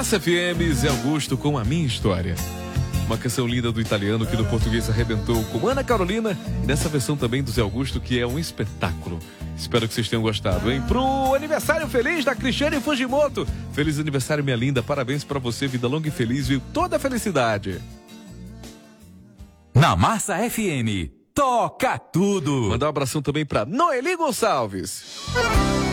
Massa FM, Zé Augusto com A Minha História. Uma canção linda do italiano que no português arrebentou com Ana Carolina e nessa versão também do Zé Augusto, que é um espetáculo. Espero que vocês tenham gostado, hein? Pro aniversário feliz da Cristiane Fujimoto. Feliz aniversário, minha linda. Parabéns pra você, vida longa e feliz e toda a felicidade. Na Massa FM, toca tudo. Mandar um abração também pra Noeli Gonçalves.